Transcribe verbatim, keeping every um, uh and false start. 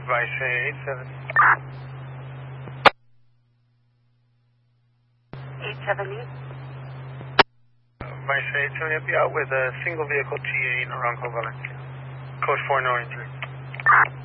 Vice eight seven. eight seventy. Vice eight seventy, I'll be out with a single vehicle T A in Naranjo, Valencia. Code four, no entry.